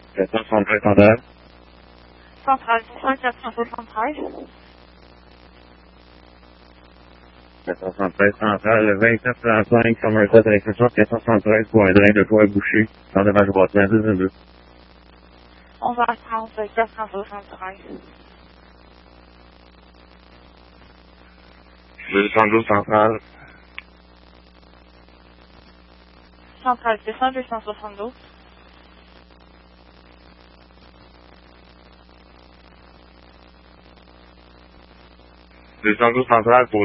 473 centrale. Centrale 473. 473 centrale, 2935 Somerset à l'expression 473 pour un drain de toit bouché, sans dommage au bâtiment 1022. 11h30, 473. 212 centrale. Centrale 272. 212 centrale pour